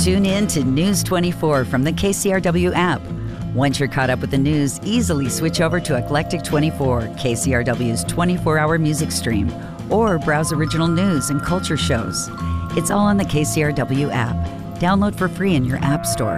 Tune in to News 24 from the KCRW app. Once you're caught up with the news, easily switch over to Eclectic 24, KCRW's 24-hour music stream, or browse original news and culture shows. It's all on the KCRW app. Download for free in your app store.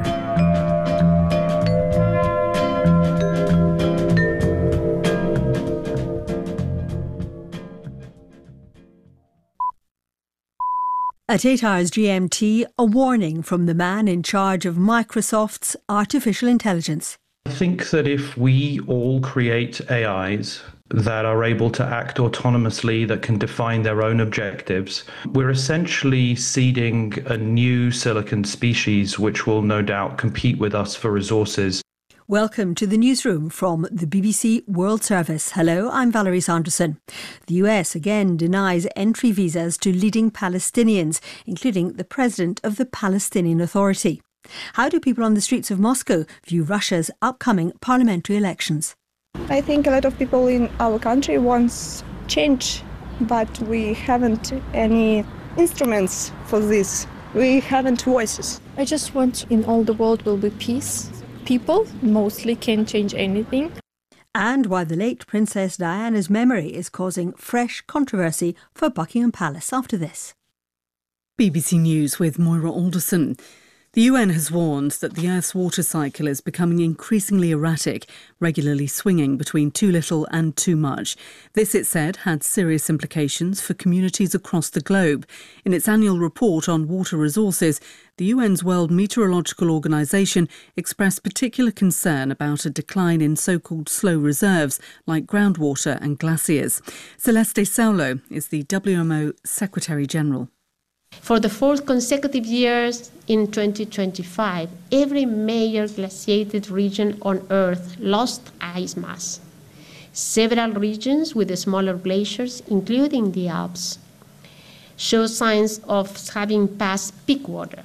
At 8 hours GMT, a warning from the man in charge of Microsoft's artificial intelligence. I think that if we all create AIs that are able to act autonomously, that can define their own objectives, we're essentially seeding a new silicon species which will no doubt compete with us for resources. Welcome to the newsroom from the BBC World Service. Hello, I'm Valerie Sanderson. The US again denies entry visas to leading Palestinians, including the president of the Palestinian Authority. How do people on the streets of Moscow view Russia's upcoming parliamentary elections? I think a lot of people in our country want change, but we haven't any instruments for this. We haven't voices. I just want in all the world will be peace. People mostly can't change anything. And why the late Princess Diana's memory is causing fresh controversy for Buckingham Palace after this. BBC News with Moira Alderson. The UN has warned that the Earth's water cycle is becoming increasingly erratic, regularly swinging between too little and too much. This, it said, had serious implications for communities across the globe. In its annual report on water resources, the UN's World Meteorological Organization expressed particular concern about a decline in so-called slow reserves like groundwater and glaciers. Celeste Saulo is the WMO Secretary-General. For the fourth consecutive years in 2025, every major glaciated region on Earth lost ice mass. Several regions with smaller glaciers, including the Alps, show signs of having passed peak water.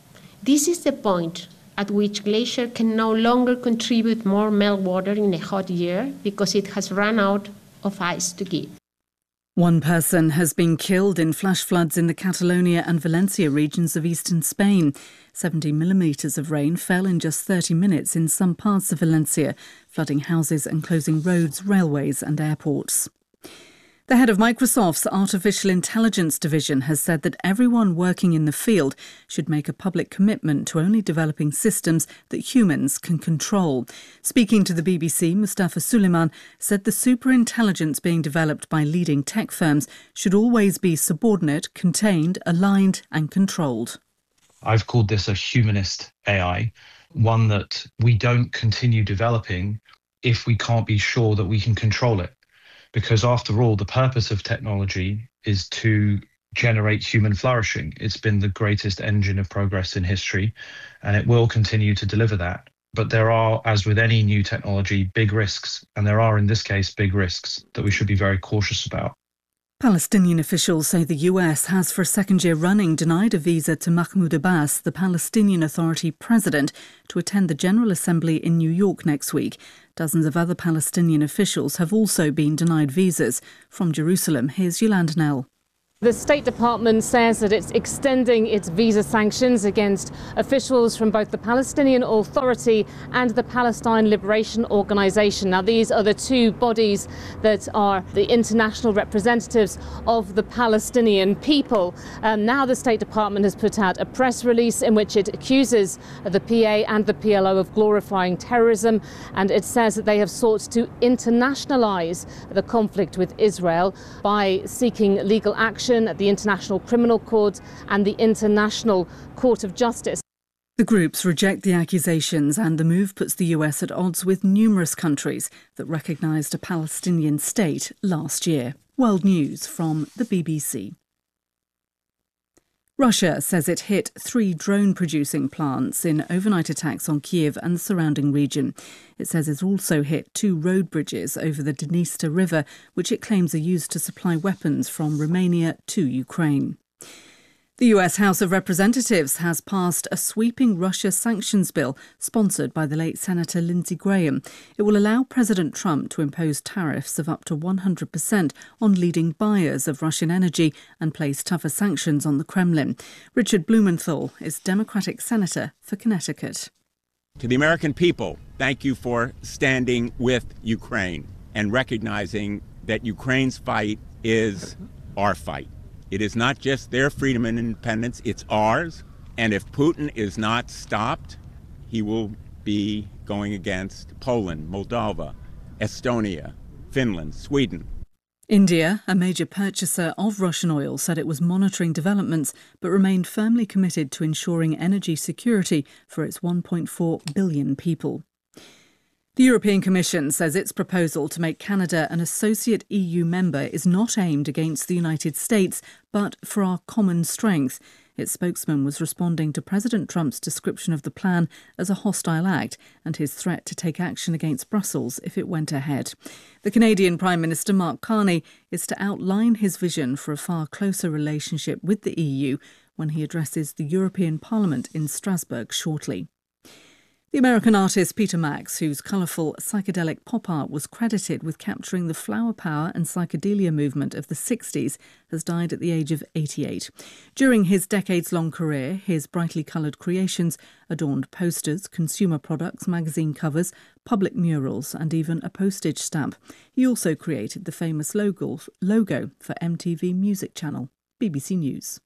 This is the point at which glacier can no longer contribute more meltwater in a hot year because it has run out of ice to give. One person has been killed in flash floods in the Catalonia and Valencia regions of eastern Spain. 70 millimetres of rain fell in just 30 minutes in some parts of Valencia, flooding houses and closing roads, railways and airports. The head of Microsoft's artificial intelligence division has said that everyone working in the field should make a public commitment to only developing systems that humans can control. Speaking to the BBC, Mustafa Suleyman said the superintelligence being developed by leading tech firms should always be subordinate, contained, aligned and controlled. I've called this a humanist AI, one that we don't continue developing if we can't be sure that we can control it. Because after all, the purpose of technology is to generate human flourishing. It's been the greatest engine of progress in history, and it will continue to deliver that. But there are, as with any new technology, big risks, and there are in this case big risks that we should be very cautious about. Palestinian officials say the US has for a second year running denied a visa to Mahmoud Abbas, the Palestinian Authority president, to attend the General Assembly in New York next week. Dozens of other Palestinian officials have also been denied visas. From Jerusalem, here's Yolanda Nell. The State Department says that it's extending its visa sanctions against officials from both the Palestinian Authority and the Palestine Liberation Organization. Now, these are the two bodies that are the international representatives of the Palestinian people. Now the State Department has put out a press release in which it accuses the PA and the PLO of glorifying terrorism, and it says that they have sought to internationalize the conflict with Israel by seeking legal action at the International Criminal Court and the International Court of Justice. The groups reject the accusations, and the move puts the US at odds with numerous countries that recognised a Palestinian state last year. World News from the BBC. Russia says it hit 3 drone-producing plants in overnight attacks on Kiev and the surrounding region. It says it also hit 2 road bridges over the Dniester River, which it claims are used to supply weapons from Romania to Ukraine. The US House of Representatives has passed a sweeping Russia sanctions bill sponsored by the late Senator Lindsey Graham. It will allow President Trump to impose tariffs of up to 100% on leading buyers of Russian energy and place tougher sanctions on the Kremlin. Richard Blumenthal is Democratic Senator for Connecticut. To the American people, thank you for standing with Ukraine and recognizing that Ukraine's fight is our fight. It is not just their freedom and independence, it's ours. And if Putin is not stopped, he will be going against Poland, Moldova, Estonia, Finland, Sweden. India, a major purchaser of Russian oil, said it was monitoring developments but remained firmly committed to ensuring energy security for its 1.4 billion people. The European Commission says its proposal to make Canada an associate EU member is not aimed against the United States, but for our common strength. Its spokesman was responding to President Trump's description of the plan as a hostile act and his threat to take action against Brussels if it went ahead. The Canadian Prime Minister Mark Carney is to outline his vision for a far closer relationship with the EU when he addresses the European Parliament in Strasbourg shortly. The American artist Peter Max, whose colourful psychedelic pop art was credited with capturing the flower power and psychedelia movement of the 60s, has died at the age of 88. During his decades-long career, his brightly coloured creations adorned posters, consumer products, magazine covers, public murals and even a postage stamp. He also created the famous logo for MTV Music Channel. BBC News.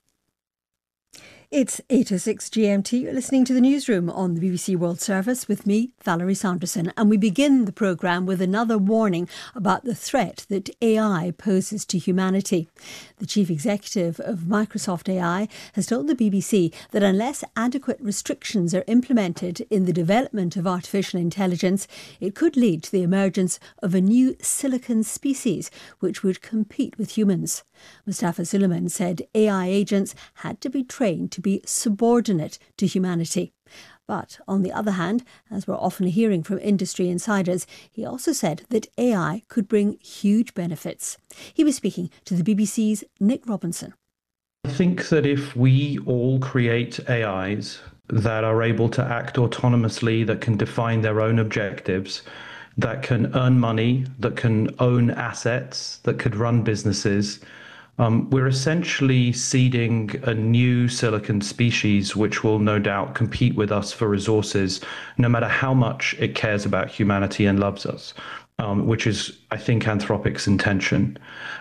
It's 8:06 GMT. You're listening to the newsroom on the BBC World Service with me, Valerie Sanderson. And we begin the programme with another warning about the threat that AI poses to humanity. The chief executive of Microsoft AI has told the BBC that unless adequate restrictions are implemented in the development of artificial intelligence, it could lead to the emergence of a new silicon species which would compete with humans. Mustafa Suleyman said AI agents had to be trained to be subordinate to humanity. But on the other hand, as we're often hearing from industry insiders, he also said that AI could bring huge benefits. He was speaking to the BBC's Nick Robinson. I think that if we all create AIs that are able to act autonomously, that can define their own objectives, that can earn money, that can own assets, that could run businesses, we're essentially seeding a new silicon species which will no doubt compete with us for resources, no matter how much it cares about humanity and loves us, which is, I think, Anthropic's intention.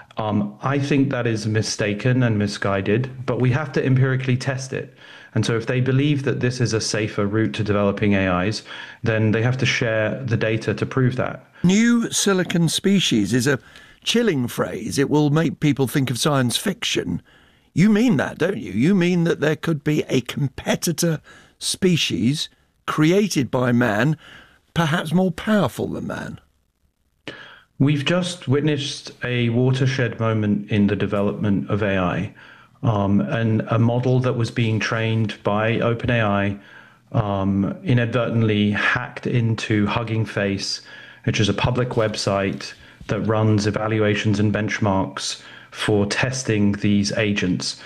I think that is mistaken and misguided, but we have to empirically test it. And so if they believe that this is a safer route to developing AIs, then they have to share the data to prove that. New silicon species is a chilling phrase. It will make people think of science fiction. You mean that, don't you? You mean that there could be a competitor species created by man, perhaps more powerful than man? We've just witnessed a watershed moment in the development of AI, and a model that was being trained by OpenAI inadvertently hacked into Hugging Face, which is a public website that runs evaluations and benchmarks for testing these agents.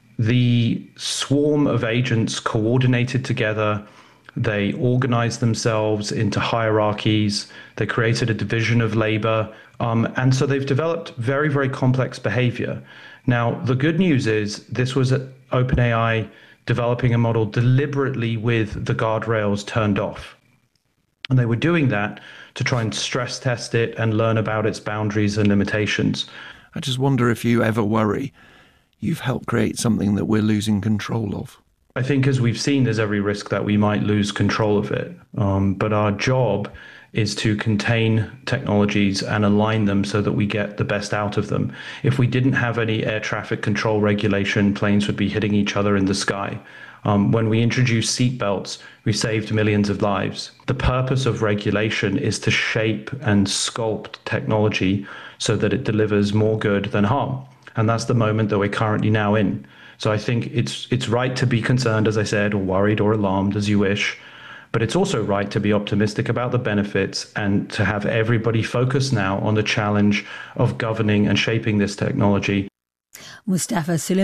The swarm of agents coordinated together. They organized themselves into hierarchies. They created a division of labor. And so they've developed very, very complex behavior. Now, the good news is this was OpenAI developing a model deliberately with the guardrails turned off. And they were doing that to try and stress test it and learn about its boundaries and limitations. I just wonder if you ever worry you've helped create something that we're losing control of. I think, as we've seen, there's every risk that we might lose control of it. But our job is to contain technologies and align them so that we get the best out of them. If we didn't have any air traffic control regulation, planes would be hitting each other in the sky. When we introduced seatbelts, we saved millions of lives. The purpose of regulation is to shape and sculpt technology so that it delivers more good than harm. And that's the moment that we're currently now in. So I think it's right to be concerned, as I said, or worried or alarmed, as you wish. But it's also right to be optimistic about the benefits and to have everybody focus now on the challenge of governing and shaping this technology. Mustafa Suleyman.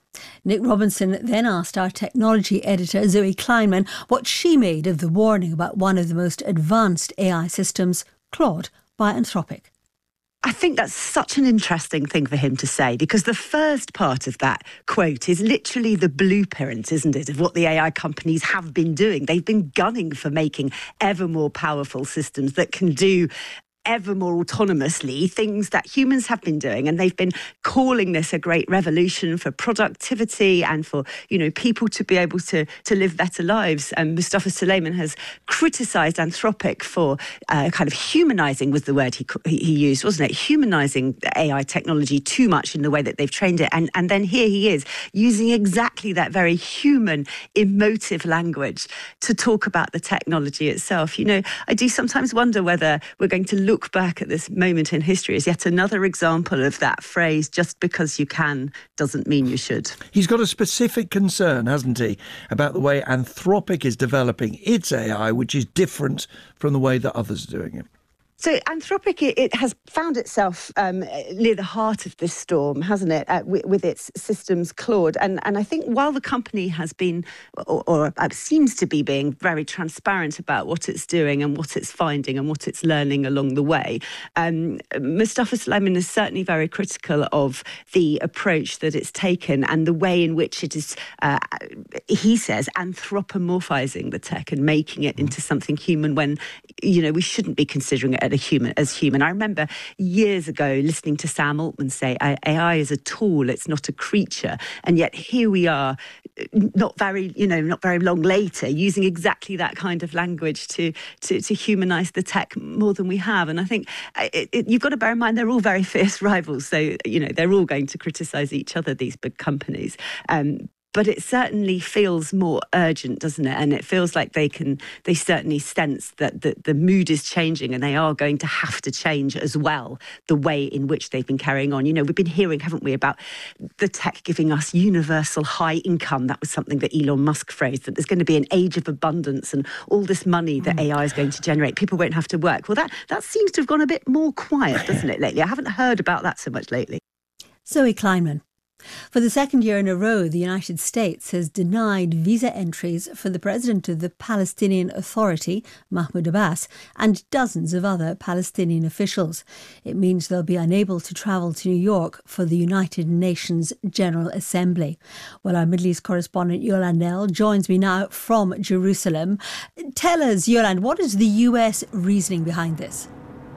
Nick Robinson then asked our technology editor, Zoe Kleinman, what she made of the warning about one of the most advanced AI systems, Claude, by Anthropic. I think that's such an interesting thing for him to say, because the first part of that quote is literally the blueprint, isn't it, of what the AI companies have been doing. They've been gunning for making ever more powerful systems that can do ever more autonomously things that humans have been doing, and they've been calling this a great revolution for productivity and for, you know, people to be able to live better lives. And Mustafa Suleyman has criticised Anthropic for kind of humanising, was the word he used, wasn't it? Humanising AI technology too much in the way that they've trained it. And then here he is using exactly that very human, emotive language to talk about the technology itself. You know, I do sometimes wonder whether we're going to look back at this moment in history as yet another example of that phrase, just because you can doesn't mean you should. He's got a specific concern, hasn't he, about the way Anthropic is developing its AI, which is different from the way that others are doing it. So Anthropic, it has found itself near the heart of this storm, hasn't it, with its systems Claude. And I think while the company has been, or seems to be being very transparent about what it's doing and what it's finding and what it's learning along the way, Mustafa Suleyman is certainly very critical of the approach that it's taken and the way in which it is, he says, anthropomorphizing the tech and making it into something human when, you know, we shouldn't be considering it as human. I remember years ago listening to Sam Altman say AI is a tool, it's not a creature, and yet here we are, not very long later, using exactly that kind of language to humanise the tech more than we have. And I think you've got to bear in mind they're all very fierce rivals, so you know they're all going to criticise each other, these big companies. But it certainly feels more urgent, doesn't it? And it feels like they certainly sense that the mood is changing, and they are going to have to change as well the way in which they've been carrying on. You know, we've been hearing, haven't we, about the tech giving us universal high income. That was something that Elon Musk phrased, that there's going to be an age of abundance and all this money that AI is going to generate. People won't have to work. Well, that seems to have gone a bit more quiet, doesn't it, lately? I haven't heard about that so much lately. Zoe Kleinman. For the second year in a row, the United States has denied visa entries for the president of the Palestinian Authority, Mahmoud Abbas, and dozens of other Palestinian officials. It means they'll be unable to travel to New York for the United Nations General Assembly. Well, our Middle East correspondent Yolande El joins me now from Jerusalem. Tell us, Yolande, what is the US reasoning behind this?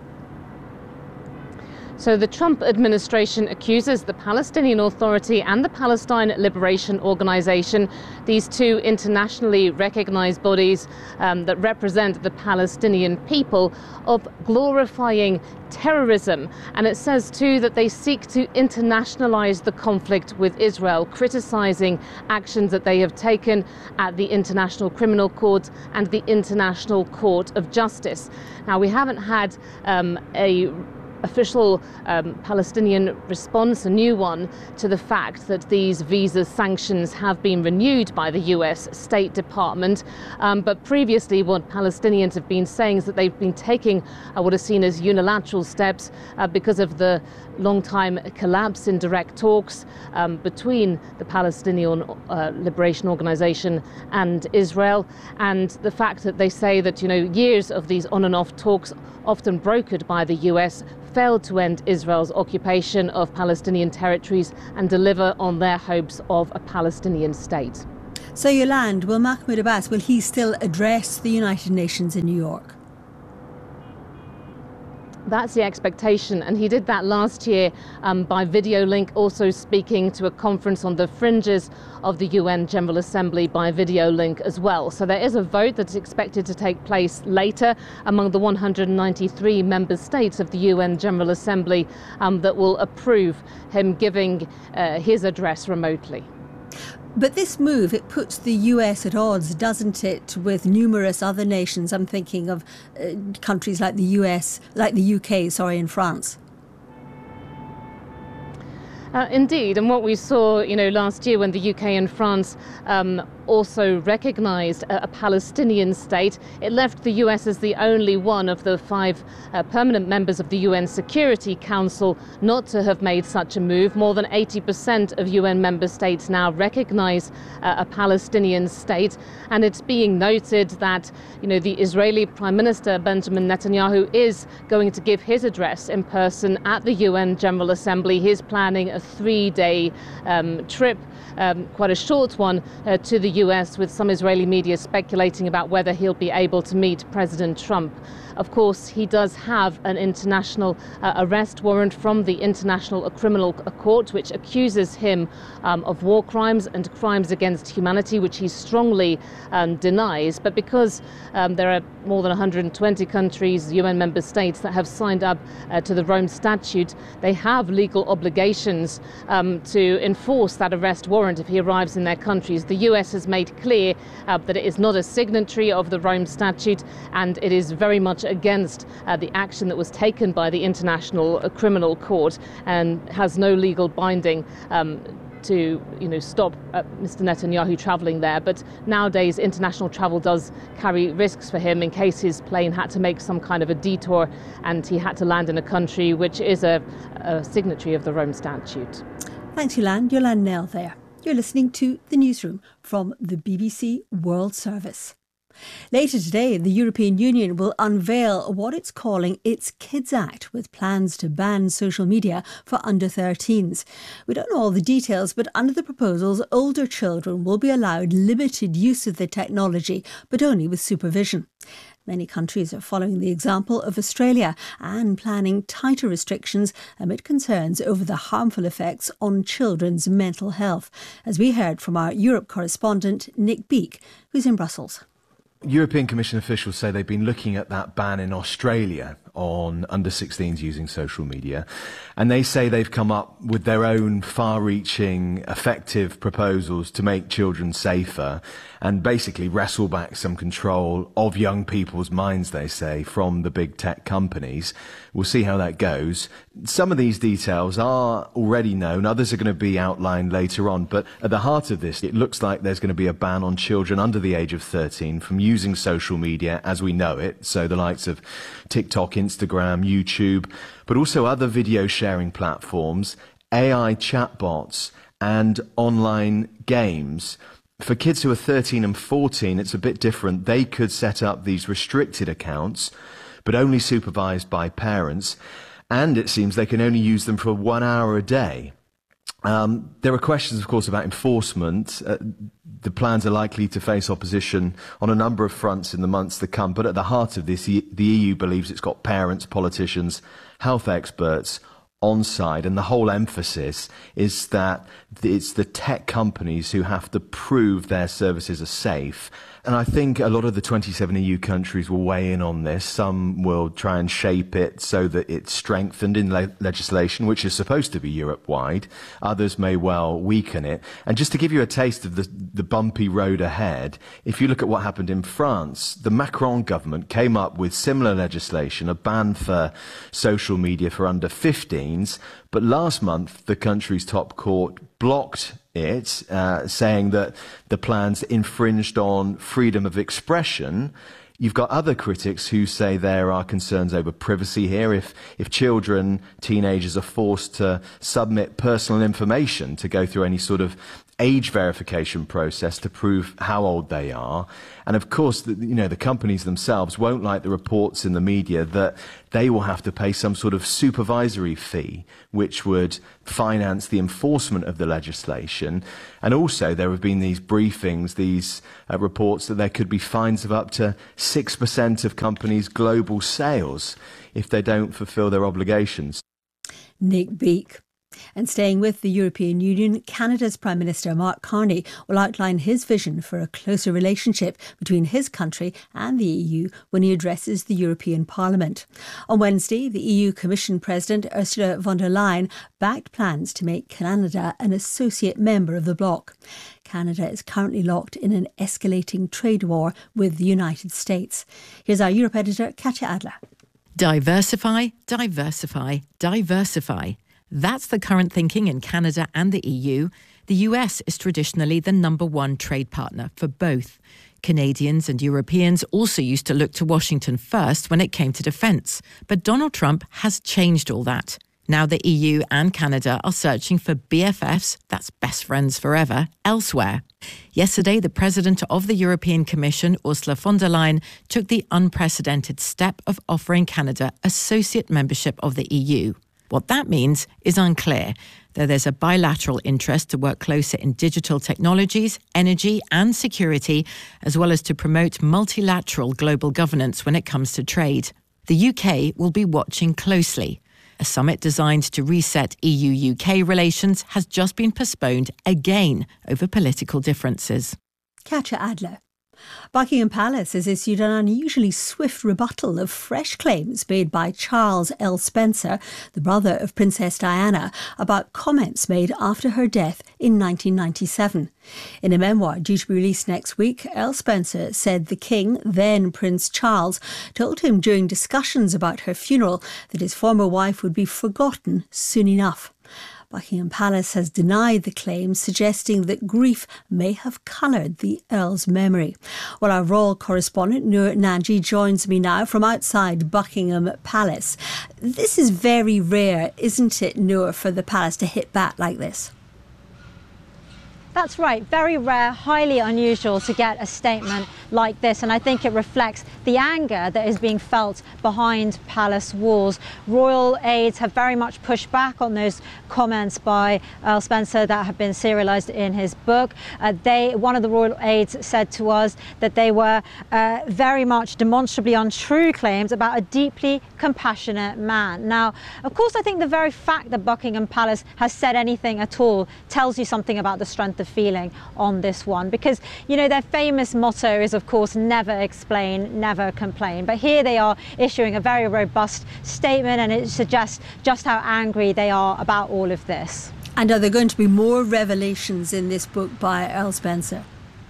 So the Trump administration accuses the Palestinian Authority and the Palestine Liberation Organization, these two internationally recognized bodies that represent the Palestinian people, of glorifying terrorism. And it says too that they seek to internationalize the conflict with Israel, criticizing actions that they have taken at the International Criminal Court and the International Court of Justice. Now, we haven't had a official Palestinian response, a new one, to the fact that these visa sanctions have been renewed by the US State Department. But previously, what Palestinians have been saying is that they've been taking what is seen as unilateral steps because of the long-time collapse in direct talks between the Palestinian Liberation Organization and Israel, and the fact that they say that, you know, years of these on and off talks, often brokered by the US, failed to end Israel's occupation of Palestinian territories and deliver on their hopes of a Palestinian state. So, Yolande, will Mahmoud Abbas, will he still address the United Nations in New York? That's the expectation, and he did that last year by video link, also speaking to a conference on the fringes of the UN General Assembly by video link as well. So there is a vote that's expected to take place later among the 193 member states of the UN General Assembly that will approve him giving his address remotely. But this move, it puts the US at odds, doesn't it, with numerous other nations? I'm thinking of countries like the UK, and France. Indeed, and what we saw, last year when the UK and France also recognised a Palestinian state, it left the US as the only one of the 5 permanent members of the UN Security Council not to have made such a move. More than 80% of UN member states now recognise a Palestinian state, and it's being noted that, the Israeli Prime Minister Benjamin Netanyahu is going to give his address in person at the UN General Assembly. He's planning a 3-day trip, quite a short one, to the US, with some Israeli media speculating about whether he'll be able to meet President Trump. Of course, he does have an international arrest warrant from the International Criminal Court, which accuses him of war crimes and crimes against humanity, which he strongly denies. But because there are more than 120 countries, UN member states, that have signed up to the Rome Statute, they have legal obligations to enforce that arrest warrant if he arrives in their countries. The US has made clear that it is not a signatory of the Rome Statute, and it is very much against the action that was taken by the International Criminal Court, and has no legal binding to stop Mr. Netanyahu travelling there. But nowadays international travel does carry risks for him in case his plane had to make some kind of a detour and he had to land in a country which is a signatory of the Rome Statute. Thanks, Yolande. Yolande Nell there. You're listening to The Newsroom from the BBC World Service. Later today, the European Union will unveil what it's calling its Kids Act, with plans to ban social media for under 13s. We don't know all the details, but under the proposals, older children will be allowed limited use of the technology, but only with supervision. Many countries are following the example of Australia and planning tighter restrictions amid concerns over the harmful effects on children's mental health, as we heard from our Europe correspondent Nick Beake, who's in Brussels. European Commission officials say they've been looking at that ban in Australia on under-16s using social media, and they say they've come up with their own far-reaching, effective proposals to make children safer and basically wrestle back some control of young people's minds, they say, from the big tech companies. We'll see how that goes. Some of these details are already known, others are going to be outlined later on, but at the heart of this, it looks like there's going to be a ban on children under the age of 13 from using social media as we know it, so the likes of TikTok, Instagram, YouTube, but also other video sharing platforms, AI chatbots, and online games. For kids who are 13 and 14, it's a bit different. They could set up these restricted accounts, but only supervised by parents, and it seems they can only use them for 1 hour a day. There are questions, of course, about enforcement. The plans are likely to face opposition on a number of fronts in the months to come, but at the heart of this, the EU believes it's got parents, politicians, health experts on side, and the whole emphasis is that it's the tech companies who have to prove their services are safe. And I think a lot of the 27 EU countries will weigh in on this. Some will try and shape it so that it's strengthened in legislation, which is supposed to be Europe-wide. Others may well weaken it. And just to give you a taste of the bumpy road ahead, if you look at what happened in France, the Macron government came up with similar legislation, a ban for social media for under 15s. But last month, the country's top court blocked it, saying that the plans infringed on freedom of expression. You've got other critics who say there are concerns over privacy here. If children, teenagers are forced to submit personal information to go through any sort of age verification process to prove how old they are. And of course, the companies themselves won't like the reports in the media that they will have to pay some sort of supervisory fee, which would finance the enforcement of the legislation. And also there have been these briefings, these reports that there could be fines of up to 6% of companies' global sales if they don't fulfill their obligations. Nick Beake. And staying with the European Union, Canada's Prime Minister Mark Carney will outline his vision for a closer relationship between his country and the EU when he addresses the European Parliament. On Wednesday, the EU Commission President Ursula von der Leyen backed plans to make Canada an associate member of the bloc. Canada is currently locked in an escalating trade war with the United States. Here's our Europe editor, Katja Adler. Diversify, diversify, diversify. That's the current thinking in Canada and the EU. The US is traditionally the number one trade partner for both. Canadians and Europeans also used to look to Washington first when it came to defence. But Donald Trump has changed all that. Now the EU and Canada are searching for BFFs, that's best friends forever, elsewhere. Yesterday, the president of the European Commission, Ursula von der Leyen, took the unprecedented step of offering Canada associate membership of the EU. What that means is unclear, though there's a bilateral interest to work closer in digital technologies, energy and security, as well as to promote multilateral global governance when it comes to trade. The UK will be watching closely. A summit designed to reset EU-UK relations has just been postponed again over political differences. Katja Adler. Buckingham Palace has issued an unusually swift rebuttal of fresh claims made by Charles L. Spencer, the brother of Princess Diana, about comments made after her death in 1997. In a memoir due to be released next week, L. Spencer said the King, then Prince Charles, told him during discussions about her funeral that his former wife would be forgotten soon enough. Buckingham Palace has denied the claims, suggesting that grief may have coloured the Earl's memory. Well, our royal correspondent, Noor Nanji, joins me now from outside Buckingham Palace. This is very rare, isn't it, Noor, for the palace to hit back like this? That's right, very rare, highly unusual to get a statement like this, and I think it reflects the anger that is being felt behind palace walls. Royal aides have very much pushed back on those comments by Earl Spencer that have been serialised in his book. One of the royal aides said to us that they were very much demonstrably untrue claims about a deeply compassionate man. Now, of course, I think the very fact that Buckingham Palace has said anything at all tells you something about the strength of feeling on this one, because you know their famous motto is of course never explain, never complain, but here they are issuing a very robust statement, and it suggests just how angry they are about all of this. And are there going to be more revelations in this book by Earl Spencer?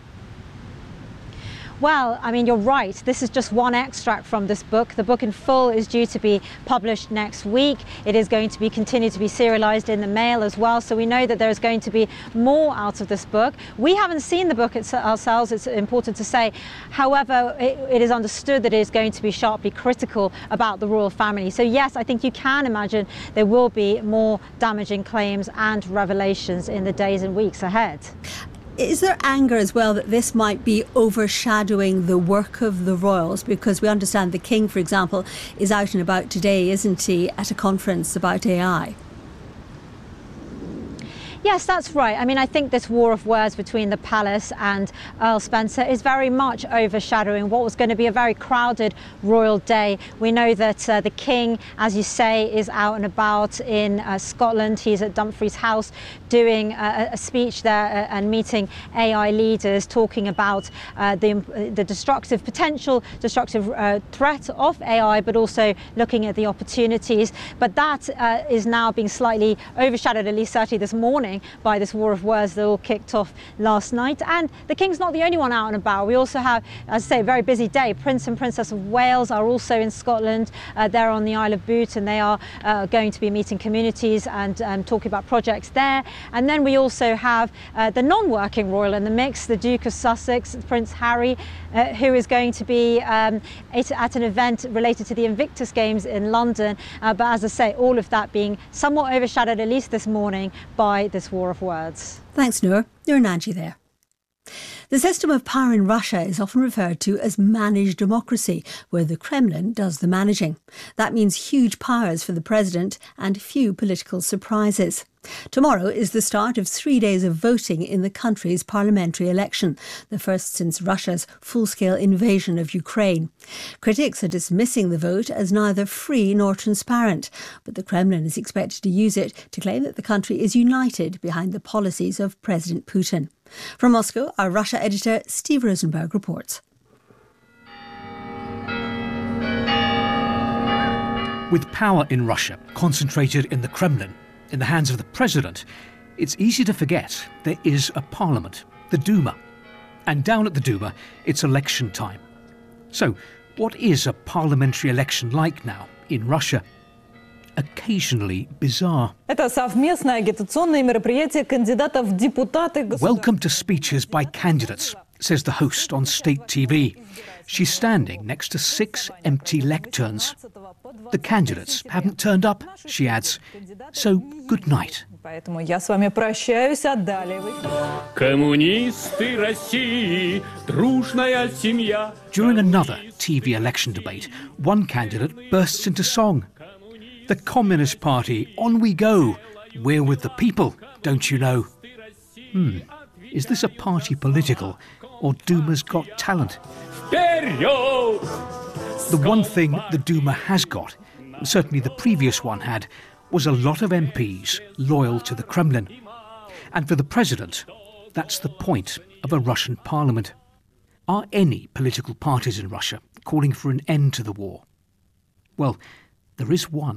Well, I mean, you're right. This is just one extract from this book. The book in full is due to be published next week. It is going to continue to be serialised in the Mail as well. So we know that there's going to be more out of this book. We haven't seen the book ourselves, it's important to say. However, it is understood that it is going to be sharply critical about the royal family. So yes, I think you can imagine there will be more damaging claims and revelations in the days and weeks ahead. Is there anger as well that this might be overshadowing the work of the royals? Because we understand the King, for example, is out and about today, isn't he, at a conference about AI? Yes, that's right. I mean, I think this war of words between the palace and Earl Spencer is very much overshadowing what was going to be a very crowded royal day. We know that the King, as you say, is out and about in Scotland. He's at Dumfries House doing a speech there and meeting AI leaders, talking about the potential destructive threat of AI, but also looking at the opportunities. But that is now being slightly overshadowed, at least certainly this morning, by this war of words that all kicked off last night. And the King's not the only one out and about. We also have, as I say, a very busy day. Prince and Princess of Wales are also in Scotland. They're on the Isle of Bute, and they are going to be meeting communities and talking about projects there. And then we also have the non-working royal in the mix, the Duke of Sussex, Prince Harry, who is going to be at an event related to the Invictus Games in London. But as I say, all of that being somewhat overshadowed, at least this morning, by this war of words. Thanks, Noor. Noor Nanji there. The system of power in Russia is often referred to as managed democracy, where the Kremlin does the managing. That means huge powers for the president and few political surprises. Tomorrow is the start of 3 days of voting in the country's parliamentary election, the first since Russia's full-scale invasion of Ukraine. Critics are dismissing the vote as neither free nor transparent, but the Kremlin is expected to use it to claim that the country is united behind the policies of President Putin. From Moscow, our Russia editor Steve Rosenberg reports. With power in Russia concentrated in the Kremlin, in the hands of the president, it's easy to forget there is a parliament, the Duma. And down at the Duma, it's election time. So, what is a parliamentary election like now in Russia? occasionally bizarre. Это совместное агитационное мероприятие кандидатов в депутаты. Welcome to speeches by candidates, says the host on state TV. She's standing next to 6 empty lecterns. The candidates haven't turned up, she adds. So, good night. Поэтому я с вами прощаюсь, а далее вы... Коммунисты России, дружная семья. During another TV election debate, one candidate bursts into song. The Communist Party, on we go. We're with the people, don't you know? Is this a party political, or Duma's got talent? The one thing the Duma has got, certainly the previous one had, was a lot of MPs loyal to the Kremlin. And for the president, that's the point of a Russian parliament. Are any political parties in Russia calling for an end to the war? Well, there is one.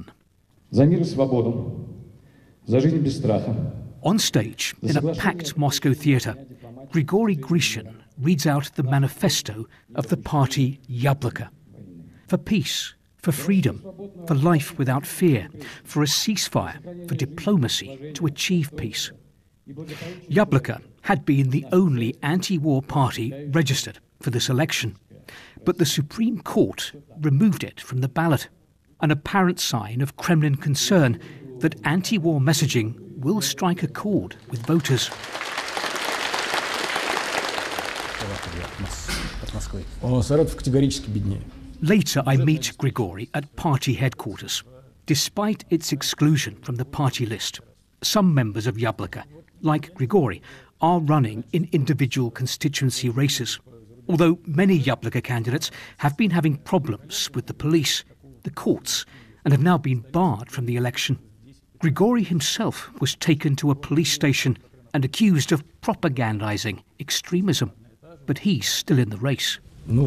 On stage, in a packed Moscow theatre, Grigory Grishin reads out the manifesto of the party Yabloko. For peace, for freedom, for life without fear, for a ceasefire, for diplomacy to achieve peace. Yabloko had been the only anti-war party registered for this election, but the Supreme Court removed it from the ballot, an apparent sign of Kremlin concern that anti-war messaging will strike a chord with voters. Later, I meet Grigory at party headquarters. Despite its exclusion from the party list, some members of Yabloko, like Grigory, are running in individual constituency races. Although many Yabloko candidates have been having problems with the police, the courts, and have now been barred from the election. Grigory himself was taken to a police station and accused of propagandizing extremism. But he's still in the race.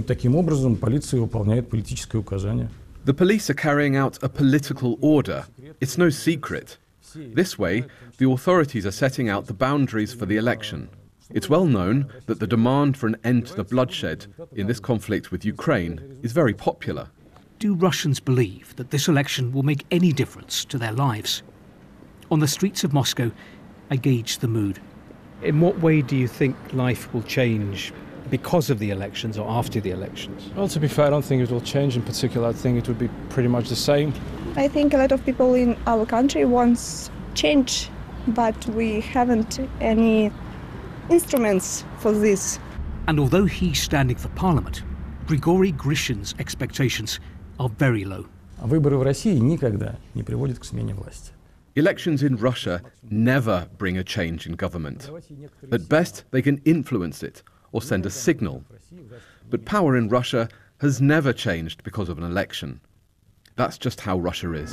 The police are carrying out a political order. It's no secret. This way, the authorities are setting out the boundaries for the election. It's well known that the demand for an end to the bloodshed in this conflict with Ukraine is very popular. Do Russians believe that this election will make any difference to their lives? On the streets of Moscow, I gauge the mood. In what way do you think life will change because of the elections or after the elections? Well, to be fair, I don't think it will change in particular. I think it would be pretty much the same. I think a lot of people in our country want change, but we haven't any instruments for this. And although he's standing for parliament, Grigory Grishin's expectations are very low. Выборы в России никогда не приводят к смене власти. Elections in Russia never bring a change in government. At best, they can influence it or send a signal. But power in Russia has never changed because of an election. That's just how Russia is.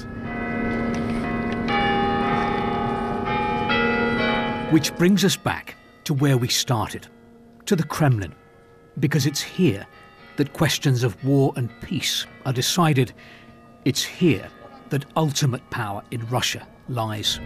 Which brings us back to where we started, to the Kremlin, because it's here that questions of war and peace are decided. It's here that ultimate power in Russia lies.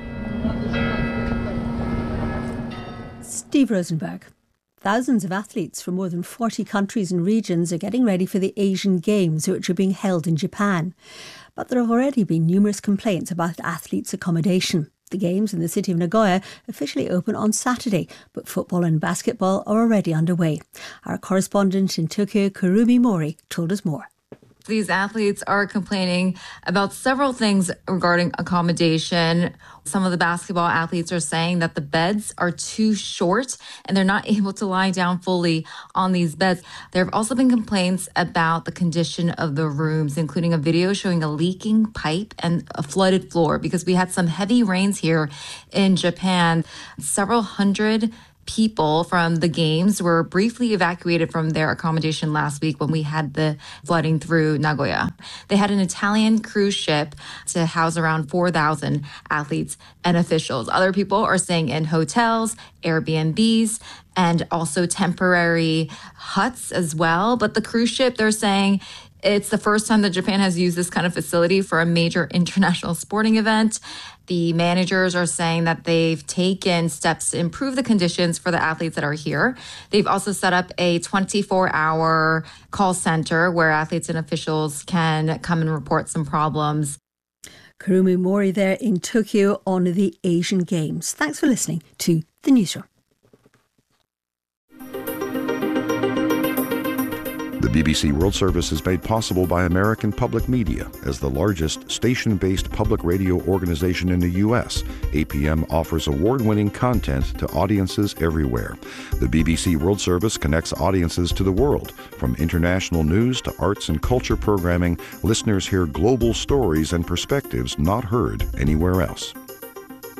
Steve Rosenberg. Thousands of athletes from more than 40 countries and regions are getting ready for the Asian Games, which are being held in Japan. But there have already been numerous complaints about athletes' accommodation. The Games in the city of Nagoya officially open on Saturday, but football and basketball are already underway. Our correspondent in Tokyo, Kurumi Mori, told us more. These athletes are complaining about several things regarding accommodation. Some of the basketball athletes are saying that the beds are too short and they're not able to lie down fully on these beds. There have also been complaints about the condition of the rooms, including a video showing a leaking pipe and a flooded floor because we had some heavy rains here in Japan. Several hundred people from the Games were briefly evacuated from their accommodation last week when we had the flooding through Nagoya. They had an Italian cruise ship to house around 4,000 athletes and officials. Other people are staying in hotels, Airbnbs, and also temporary huts as well. But the cruise ship, they're saying, it's the first time that Japan has used this kind of facility for a major international sporting event. The managers are saying that they've taken steps to improve the conditions for the athletes that are here. They've also set up a 24-hour call center where athletes and officials can come and report some problems. Kurumi Mori there in Tokyo on the Asian Games. Thanks for listening to The Newsroom. The BBC World Service is made possible by American Public Media. As the largest station-based public radio organization in the U.S., APM offers award-winning content to audiences everywhere. The BBC World Service connects audiences to the world. From international news to arts and culture programming, listeners hear global stories and perspectives not heard anywhere else.